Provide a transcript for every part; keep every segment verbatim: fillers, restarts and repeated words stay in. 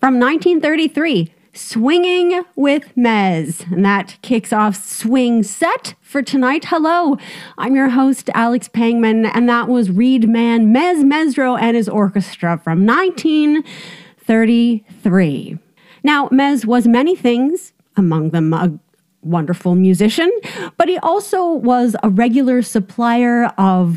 From nineteen thirty-three, Swinging with Mez. And that kicks off Swing Set for tonight. Hello, I'm your host, Alex Pangman, and that was Reed Man Mez Mezzrow and his orchestra from nineteen thirty-three. Now, Mez was many things, among them a wonderful musician, but he also was a regular supplier of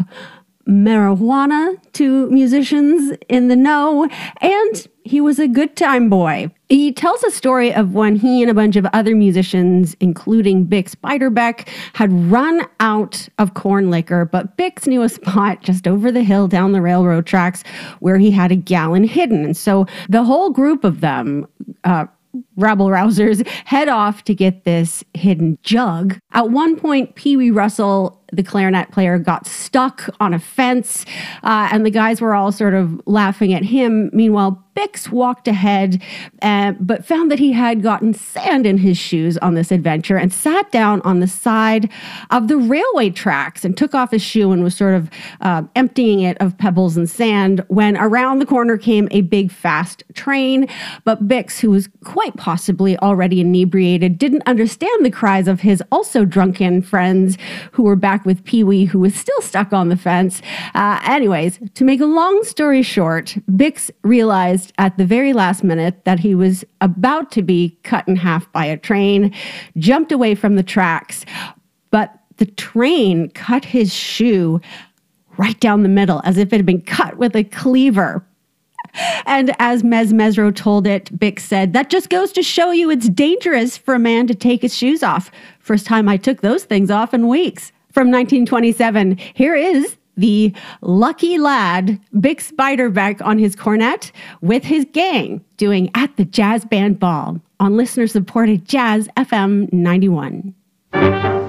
marijuana to musicians in the know, and he was a good time boy. He tells a story of when he and a bunch of other musicians, including Bix Beiderbecke, had run out of corn liquor, but Bix knew a spot just over the hill down the railroad tracks where he had a gallon hidden. And so the whole group of them, uh, rabble-rousers, head off to get this hidden jug. At one point, Pee Wee Russell, the clarinet player, got stuck on a fence, uh, and the guys were all sort of laughing at him. Meanwhile, Bix walked ahead, uh, but found that he had gotten sand in his shoes on this adventure and sat down on the side of the railway tracks and took off his shoe and was sort of uh, emptying it of pebbles and sand when around the corner came a big, fast train. But Bix, who was quite possibly already inebriated, didn't understand the cries of his also drunken friends who were back with Pee Wee, who was still stuck on the fence. Uh, anyways, to make a long story short, Bix realized at the very last minute that he was about to be cut in half by a train, jumped away from the tracks, but the train cut his shoe right down the middle as if it had been cut with a cleaver. And as Mez Mezzrow told it, Bix said, "That just goes to show you it's dangerous for a man to take his shoes off. First time I took those things off in weeks." From nineteen twenty-seven, here is the lucky lad, Bix Beiderbecke, on his cornet with his gang doing At the Jazz Band Ball on listener-supported Jazz F M ninety-one.